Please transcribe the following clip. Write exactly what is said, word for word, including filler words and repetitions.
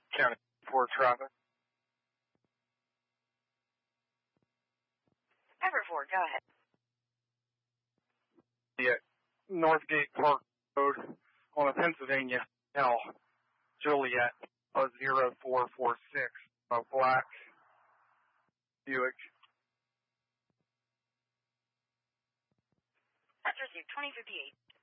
County four traffic. Everford, go ahead. Yeah, Northgate Park Road on a Pennsylvania L, Juliet, uh, zero four four six, a black Buick. That's received twenty fifty-eight.